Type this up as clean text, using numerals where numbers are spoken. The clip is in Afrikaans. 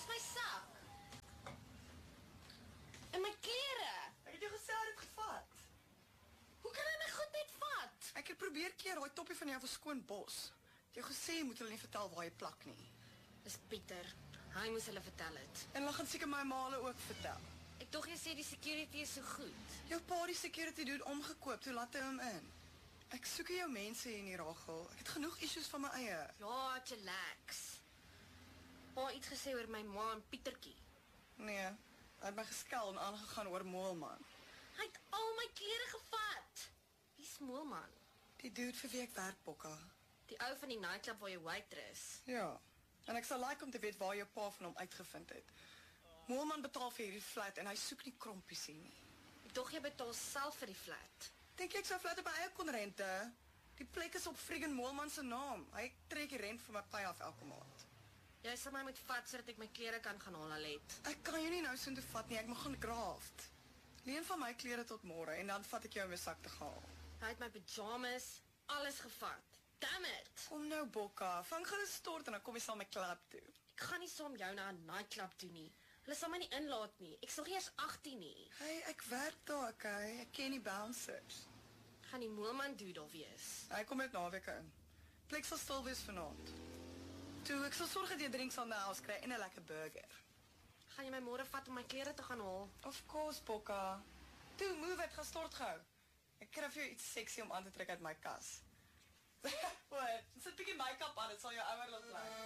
is my sak? En my klere? Ek het jou gesê hy het dit gevat. Hoe kan hy my goed net vat? Ek het probeer keer daai toppie van jou verskoon bos. Ek het jou gesê jy moet hulle nie vertel waar jy plak nie. Dis Pieter. Hy moes hulle vertel het. En hulle gaan seker my maale ook vertel. Ek dog jy sê die security is so goed. Jou pa die security dude omgekoop, toe laat hy hom in. Ek soek jou mense hier in die Rachel. Ek het genoeg issues van my eie. Ja, chillax. Pa iets gesê oor my ma en Pietertjie. Nee, hy het my geskel en aangegaan oor Moelman. Hy het al my klere gevat. Wie is Moelman? Die dude vir wie ek werk, Bokka. Die ou van die nightclub waar jy waitress. Ja, en ek sal like om te weet waar jou pa van hom uitgevind het. Moelman betaal vir hierdie flat en hy soek nie krompies hier nie. Ek dog jy betaal self vir die flat. Dink jy ek sou flat op my eie kon rente? Die plek is op friggin Moelman se naam. Hy trek die rent vir my pay af elke maand. Jy sal my moet vat sodat ek my klere kan gaan haal, Alet. Ek kan jou nie nou so toe vat nie, ek moet gaan graft. Leen van my klere tot môre en dan vat ek jou in my sak te haal. Hy het my pyjamas, alles gevat. Damn it! Kom nou, Bokka, vang gaan stort en dan kom jy saam my klub toe. Ek gaan nie saam jou na 'n nightclub toe nie. Hulle sal my nie inlaat nie. Ek is nog nie eens 18 nie. Hey, ek werk daar, okay? Ek ken die bouncers. Gaan die Moelman doodle wees. Hy kom met naweke in. Plek sal stil wees vanaand. Toe, ek sal sorg dat jy drinks aan die house kry en 'n lekker burger. Gaan jy my môre vat om my klere te gaan haal? Of course, Bokka. Toe, move it, gaan stort gou. Ek kry vir jou iets sexy om aan te trek uit my kas. Wat? Sit 'n bietjie make-up aan, dit sal jou ouer laat lyk.